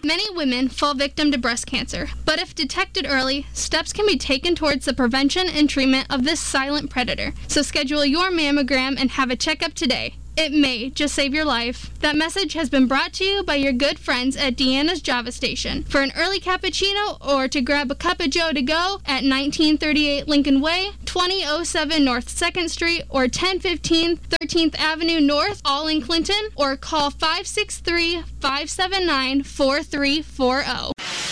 Many women fall victim to breast cancer, but if detected early, steps can be taken towards the prevention and treatment of this silent predator. So schedule your mammogram and have a checkup today. It may just save your life. That message has been brought to you by your good friends at Deanna's Java Station. For an early cappuccino or to grab a cup of Joe to go at 1938 Lincoln Way, 2007 North 2nd Street, or 1015 13th Avenue North, all in Clinton, or call 563-579-4340.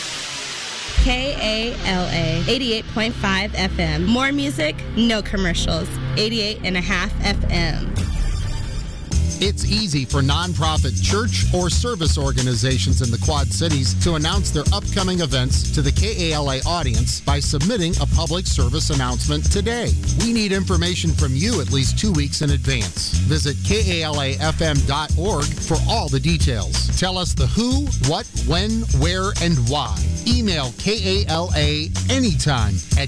KALA 88.5 FM. More music, no commercials. 88.5 FM. It's easy for nonprofit church or service organizations in the Quad Cities to announce their upcoming events to the KALA audience by submitting a public service announcement today. We need information from you at least 2 weeks in advance. Visit KALAFM.org for all the details. Tell us the who, what, when, where, and why. Email KALA anytime at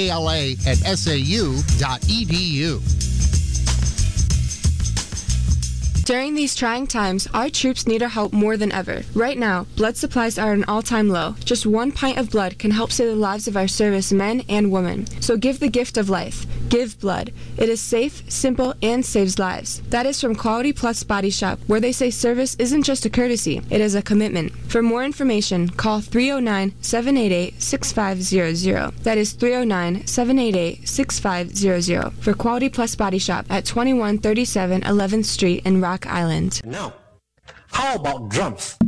kala@sau.edu. During these trying times, our troops need our help more than ever. Right now, blood supplies are at an all-time low. Just 1 pint of blood can help save the lives of our service men and women. So give the gift of life. Give blood. It is safe, simple, and saves lives. That is from Quality Plus Body Shop, where they say service isn't just a courtesy, it is a commitment. For more information, call 309-788-6500. That is 309-788-6500 for Quality Plus Body Shop at 2137 11th Street in Rock Island. Now, how about drums?